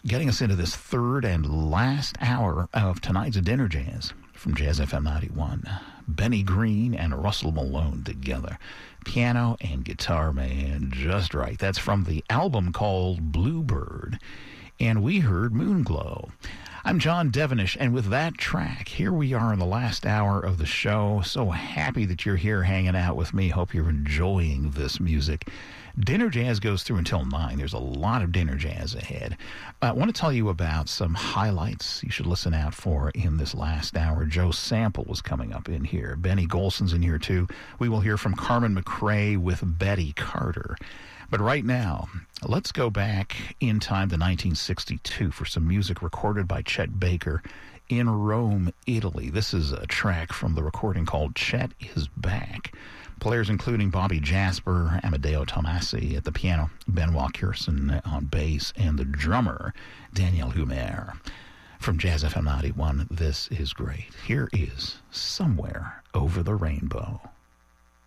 getting us into this third and last hour of tonight's Dinner Jazz from Jazz FM 91. Benny Green and Russell Malone together. Piano and guitar, man, just right. That's from the album called Bluebird. And we heard Moonglow. I'm John Devenish, and with that track, here we are in the last hour of the show. So happy that you're here hanging out with me. Hope you're enjoying this music. Dinner Jazz goes through until 9. There's a lot of Dinner Jazz ahead. I want to tell you about some highlights you should listen out for in this last hour. Joe Sample was coming up in here. Benny Golson's in here, too. We will hear from Carmen McRae with Betty Carter. But right now, let's go back in time to 1962 for some music recorded by Chet Baker in Rome, Italy. This is a track from the recording called Chet is Back. Players including Bobby Jasper, Amadeo Tomasi at the piano, Benoit Kirsten on bass, and the drummer, Daniel Humer. From Jazz FM 91, this is great. Here is Somewhere Over the Rainbow.